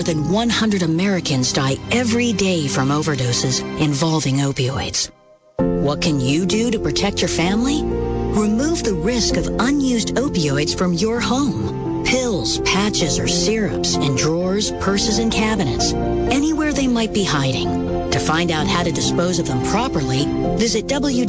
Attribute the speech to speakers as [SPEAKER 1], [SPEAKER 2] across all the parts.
[SPEAKER 1] than 100 Americans die every day from overdoses involving opioids. What can you do to protect your family? Remove the risk of unused opioids from your home. Pills, patches, or syrups in drawers, purses, and cabinets, anywhere they might be hiding. To find out how to dispose of them properly, visit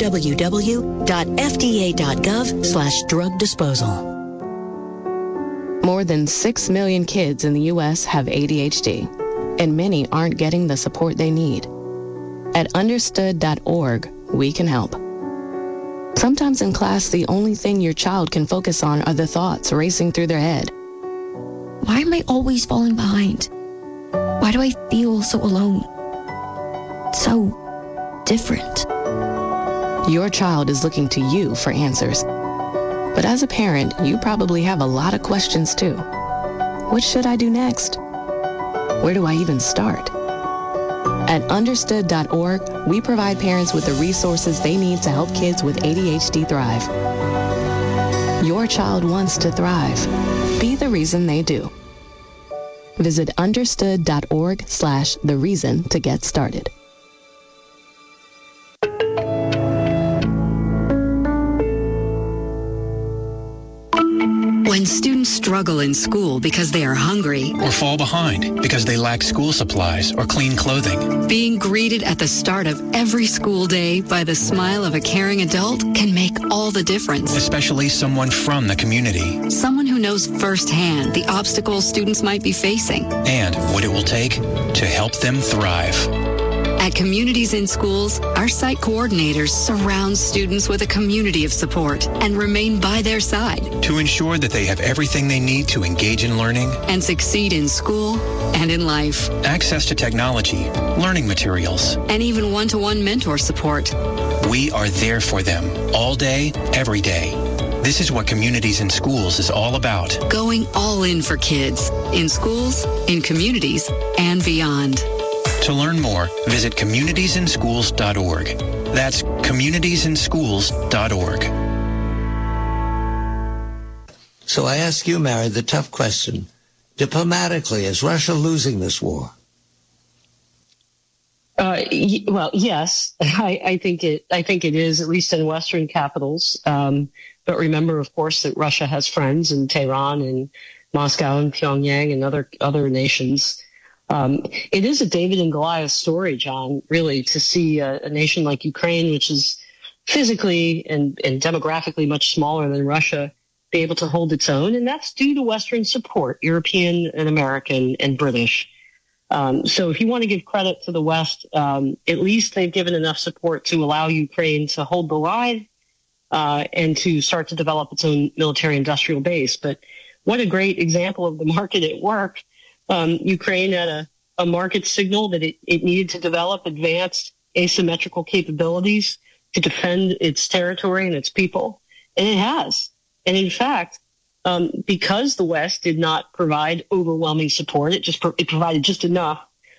[SPEAKER 1] www.fda.gov/drug disposal.
[SPEAKER 2] More than 6 million kids in the U.S. have ADHD, and many aren't getting the support they need. At understood.org, we can help. Sometimes in class, the only thing your child can focus on are the thoughts racing through their head.
[SPEAKER 3] Why am I always falling behind? Why do I feel so alone? So different.
[SPEAKER 2] Your child is looking to you for answers. But as a parent, you probably have a lot of questions too. What should I do next? Where do I even start? At understood.org, we provide parents with the resources they need to help kids with ADHD thrive. Your child wants to thrive. Be the reason they do. Visit understood.org/the reason to get started.
[SPEAKER 4] When students struggle in school because they are hungry
[SPEAKER 5] or fall behind because they lack school supplies or clean clothing,
[SPEAKER 4] being greeted at the start of every school day by the smile of a caring adult can make all the difference.
[SPEAKER 5] Especially someone from the community.
[SPEAKER 4] Someone who knows firsthand the obstacles students might be facing.
[SPEAKER 5] And what it will take to help them thrive.
[SPEAKER 4] At Communities in Schools, our site coordinators surround students with a community of support and remain by their side
[SPEAKER 5] to ensure that they have everything they need to engage in learning
[SPEAKER 4] and succeed in school and in life.
[SPEAKER 5] Access to technology, learning materials,
[SPEAKER 4] and even one-to-one mentor support.
[SPEAKER 5] We are there for them all day, every day. This is what Communities in Schools is all about.
[SPEAKER 4] Going all in for kids, in schools, in communities, and beyond.
[SPEAKER 5] To learn more, visit communitiesinschools.org. That's communitiesinschools.org.
[SPEAKER 6] So I ask you, Mary, the tough question. Diplomatically, is Russia losing this war?
[SPEAKER 7] Well, yes, I think it is, at least in Western capitals. But remember, of course, that Russia has friends in Tehran and Moscow and Pyongyang and other nations. It is a David and Goliath story, John, really, to see a nation like Ukraine, which is physically and demographically much smaller than Russia, be able to hold its own. And that's due to Western support, European and American and British. So if you want to give credit to the West, at least they've given enough support to allow Ukraine to hold the line and to start to develop its own military industrial base. But what a great example of the market at work. Ukraine had a market signal that it needed to develop advanced asymmetrical capabilities to defend its territory and its people. And it has. And in fact, because the West did not provide overwhelming support, it provided just enough.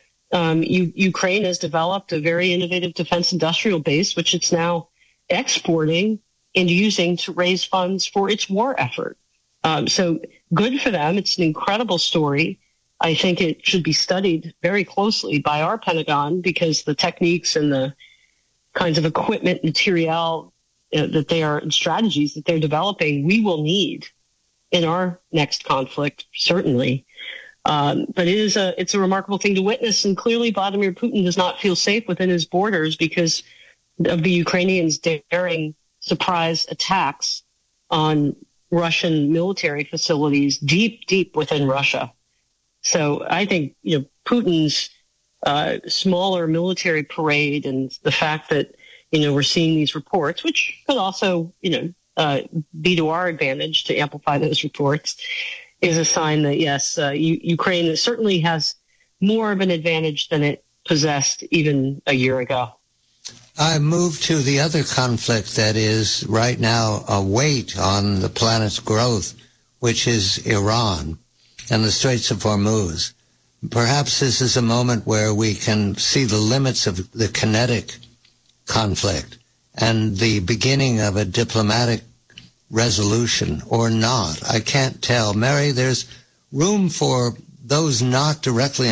[SPEAKER 7] Ukraine has developed a very innovative defense industrial base, which it's now exporting and using to raise funds for its war effort. So good for them. It's an incredible story. I think it should be studied very closely by our Pentagon because the techniques and the kinds of equipment, material that they are, and strategies that they're developing, we will need in our next conflict, certainly. But it's a remarkable thing to witness. And clearly Vladimir Putin does not feel safe within his borders because of the Ukrainians daring surprise attacks on Russian military facilities deep within Russia. So I think, Putin's smaller military parade and the fact that, we're seeing these reports, which could also, be to our advantage to amplify those reports, is a sign that, yes, Ukraine certainly has more of an advantage than it possessed even a year ago.
[SPEAKER 6] I move to the other conflict that is right now a weight on the planet's growth, which is Iran and the Straits of Hormuz. Perhaps this is a moment where we can see the limits of the kinetic conflict and the beginning of a diplomatic resolution or not. I can't tell. Mary, there's room for those not directly